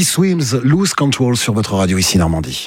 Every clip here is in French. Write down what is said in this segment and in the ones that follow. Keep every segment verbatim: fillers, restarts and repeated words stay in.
Teddy Swims, Lose Control sur votre radio ici Normandie.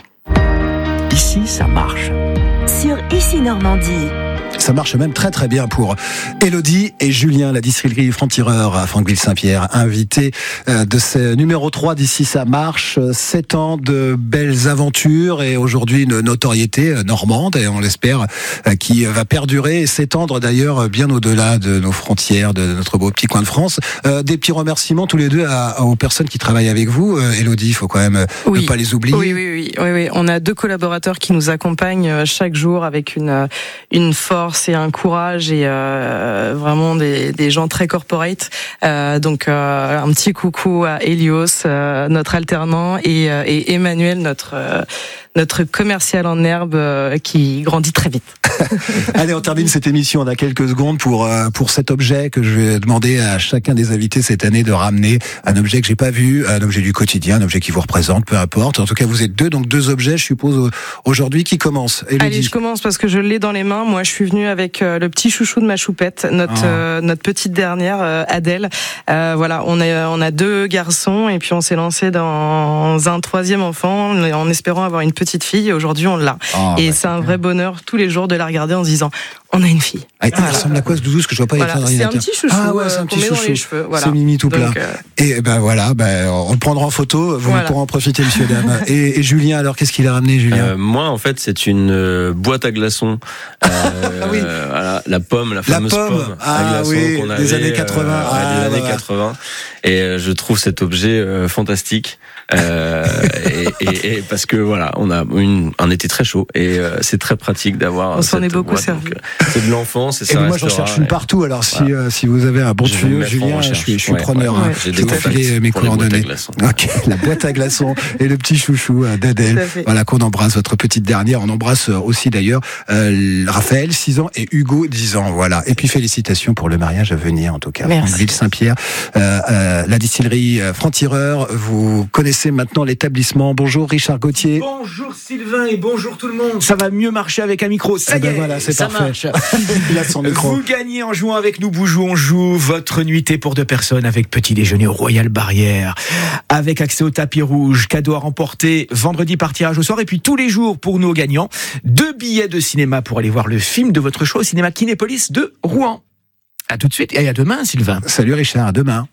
Ici, ça marche. Sur Ici Normandie. Ça marche même très très bien pour Elodie et Julien, la distillerie Franc-Tireur à Franqueville-Saint-Pierre, invité de ce numéro trois d'Ici ça marche. Sept ans de belles aventures et aujourd'hui une notoriété normande et on l'espère qui va perdurer et s'étendre d'ailleurs bien au-delà de nos frontières, de notre beau petit coin de France. Des petits remerciements tous les deux à, aux personnes qui travaillent avec vous. Elodie, il faut quand même oui. ne pas les oublier. Oui, oui, oui, oui, oui. On a deux collaborateurs qui nous accompagnent chaque jour avec une, une force et un courage et euh, vraiment des, des gens très corporate. Euh, donc euh, un petit coucou à Elios, euh, notre alternant, et, euh, et Emmanuel, notre euh, notre commercial en herbe euh, qui grandit très vite. Allez, on termine cette émission. On a quelques secondes pour euh, pour cet objet que je vais demander à chacun des invités cette année de ramener. Un objet que j'ai pas vu, un objet du quotidien, un objet qui vous représente, peu importe. En tout cas, vous êtes deux, donc deux objets, je suppose, aujourd'hui. Qui commence? Elodie. Allez, je commence parce que je l'ai dans les mains. Moi, je suis venue avec euh, le petit chouchou de ma choupette, notre oh. euh, notre petite dernière, euh, Adèle. Euh, voilà, on a on a deux garçons et puis on s'est lancé dans un troisième enfant en espérant avoir une petite fille. Aujourd'hui, on l'a. Oh, et bah, c'est un vrai bonheur tous les jours de la regarder en se disant on a une fille. Ah, voilà. Elle ressemble à quoi ce doudou, ce que je vois pas? Voilà, c'est un petit chouchou. Ah ouais, c'est un euh, petit chouchou. Dans les cheveux, voilà. C'est Mimi tout plein. Euh... Et ben voilà, ben on le prendra en photo. Vous voilà. pourrez en profiter, monsieur dame. et, et Julien, alors qu'est-ce qu'il a ramené, Julien? euh, Moi, en fait, c'est une euh, boîte à glaçons. Euh, ah oui. euh, voilà, la pomme, la fameuse la pomme, pomme ah, à glaçons oui, qu'on avait des années quatre-vingts. Euh, ah, des années voilà. quatre-vingts. Et euh, je trouve cet objet euh, fantastique. Euh, et, et, et parce que voilà, on a une, un été très chaud et euh, c'est très pratique d'avoir. On s'en est beaucoup boîte, servi. Donc, euh, c'est de l'enfance et ça. Et moi, j'en cherche une partout. Alors si voilà. euh, si vous avez un bon tuyau, Julien, je suis, je suis ouais, preneur. Ouais, hein. ouais. Je vais t'affiler mes coordonnées. Ok, la boîte à glaçons et le petit chouchou d'Adèle. Voilà qu'on embrasse, votre petite dernière. On embrasse aussi d'ailleurs euh, Raphaël, six ans, et Hugo, dix ans. Voilà. Et puis félicitations pour le mariage à venir, en tout cas. Franqueville-Saint-Pierre, euh, euh, la distillerie Franc-Tireur. Vous connaissez maintenant l'établissement. Bonjour Richard Gauthier. Bonjour Sylvain et bonjour tout le monde. Ça va mieux marcher avec un micro. Ça eh ben y est, voilà, c'est ça parfait. Il a son micro. Vous gagnez en jouant avec nous. Boujou, on joue votre nuitée pour deux personnes avec petit déjeuner au Royal Barrière, avec accès au tapis rouge, cadeau à remporter vendredi par tirage au soir et puis tous les jours pour nos gagnants, deux billets de cinéma pour aller voir le film de votre choix au cinéma Kinépolis de Rouen. À tout de suite et à demain Sylvain. Salut Richard, à demain.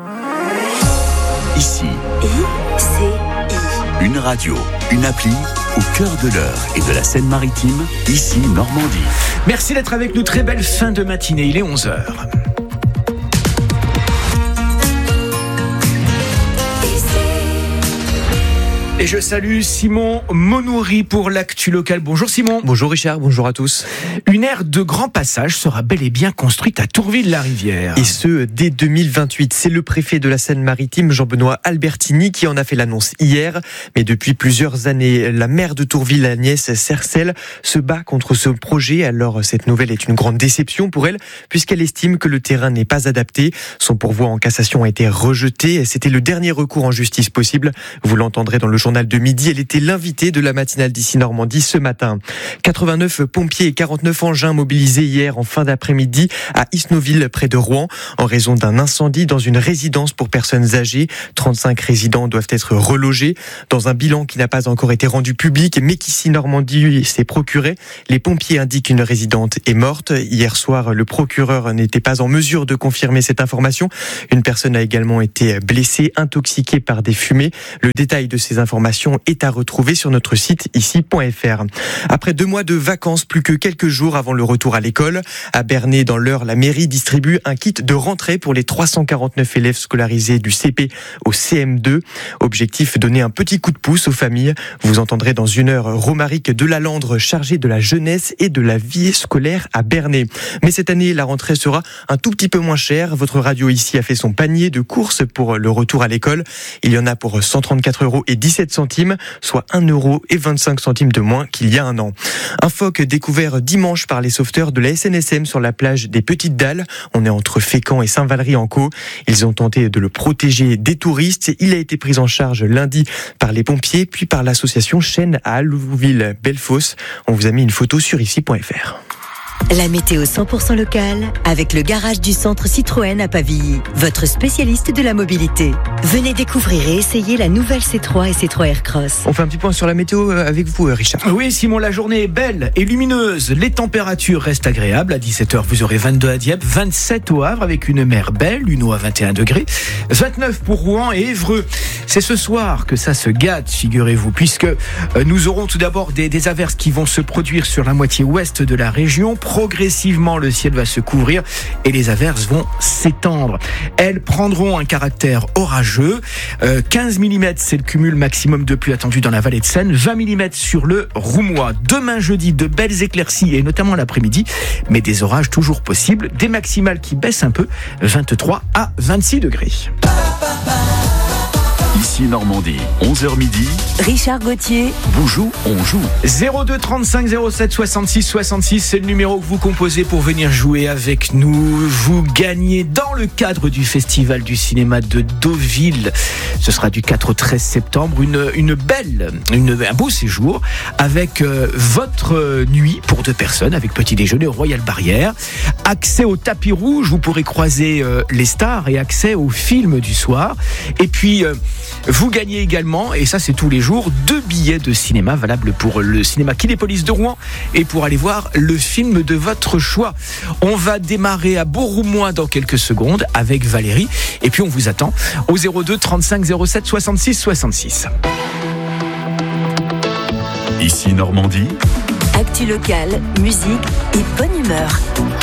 Ici. I-C-I. Une radio, une appli au cœur de l'Eure et de la Seine-Maritime, ici Normandie. Merci d'être avec nous, très belle fin de matinée, il est onze heures. Et je salue Simon Monouri pour l'actu locale. Bonjour Simon. Bonjour Richard, bonjour à tous. Une aire de grand passage sera bel et bien construite à Tourville-la-Rivière. Et ce, dès deux mille vingt-huit. C'est le préfet de la Seine-Maritime, Jean-Benoît Albertini, qui en a fait l'annonce hier. Mais depuis plusieurs années, la maire de Tourville, Agnès Cercel, se bat contre ce projet. Alors cette nouvelle est une grande déception pour elle, puisqu'elle estime que le terrain n'est pas adapté. Son pourvoi en cassation a été rejeté. C'était le dernier recours en justice possible. Vous l'entendrez dans le journal de midi, elle était l'invitée de la matinale d'Ici Normandie ce matin. quatre-vingt-neuf pompiers et quarante-neuf engins mobilisés hier en fin d'après-midi à Isnoville, près de Rouen, en raison d'un incendie dans une résidence pour personnes âgées. trente-cinq résidents doivent être relogés. Dans un bilan qui n'a pas encore été rendu public, mais qu'Ici Normandie s'est procuré, les pompiers indiquent qu'une résidente est morte. Hier soir, le procureur n'était pas en mesure de confirmer cette information. Une personne a également été blessée, intoxiquée par des fumées. Le détail de ces informations est à retrouver sur notre site ici point f r. Après deux mois de vacances, plus que quelques jours avant le retour à l'école, à Bernay, dans l'Eure, la mairie distribue un kit de rentrée pour les trois cent quarante-neuf élèves scolarisés du C P au C M deux. Objectif, donner un petit coup de pouce aux familles. Vous entendrez dans une heure Romaric Delalandre, chargé de la jeunesse et de la vie scolaire à Bernay. Mais cette année, la rentrée sera un tout petit peu moins chère. Votre radio ici a fait son panier de courses pour le retour à l'école. Il y en a pour cent trente-quatre euros et dix-sept centimes, soit un euro et vingt-cinq centimes de moins qu'il y a un an. Un phoque découvert dimanche par les sauveteurs de la S N S M sur la plage des Petites Dalles. On est entre Fécamp et Saint-Valery-en-Caux. Ils ont tenté de le protéger des touristes. Il a été pris en charge lundi par les pompiers, puis par l'association Chêne à Allouville-Bellefosse. On vous a mis une photo sur ici point f r. La météo cent pour cent locale avec le garage du centre Citroën à Pavilly, votre spécialiste de la mobilité. Venez découvrir et essayer la nouvelle C trois et C trois Aircross. On fait un petit point sur la météo avec vous, Richard. Oui, Simon, la journée est belle et lumineuse. Les températures restent agréables. À dix-sept heures, vous aurez vingt-deux à Dieppe, vingt-sept au Havre avec une mer belle, une eau à vingt et un degrés, vingt-neuf pour Rouen et Évreux. C'est ce soir que ça se gâte, figurez-vous, puisque nous aurons tout d'abord des, des averses qui vont se produire sur la moitié ouest de la région. Progressivement, le ciel va se couvrir et les averses vont s'étendre. Elles prendront un caractère orageux. Euh, quinze millimètres, c'est le cumul maximum de pluie attendu dans la vallée de Seine. vingt millimètres sur le Roumois. Demain jeudi, de belles éclaircies et notamment l'après-midi, mais des orages toujours possibles. Des maximales qui baissent un peu, vingt-trois à vingt-six degrés. Ici Normandie, onze heures midi. Richard Gauthier. Boujou, on joue. zéro deux trente-cinq zéro sept soixante-six soixante-six, c'est le numéro que vous composez pour venir jouer avec nous. Vous gagnez dans le cadre du Festival du cinéma de Deauville. Ce sera du quatre au treize septembre. Une, une belle, une, un beau séjour avec euh, votre nuit pour deux personnes avec petit déjeuner au Royal Barrière. Accès au tapis rouge, vous pourrez croiser euh, les stars et accès au film du soir. Et puis, euh, vous gagnez également, et ça c'est tous les jours, deux billets de cinéma valables pour le cinéma Kinépolis de Rouen et pour aller voir le film de votre choix. On va démarrer à Beauroumois dans quelques secondes avec Valérie et puis on vous attend au zéro deux trente-cinq zéro sept soixante-six soixante-six. Ici Normandie. Actu locale, musique et bonne humeur.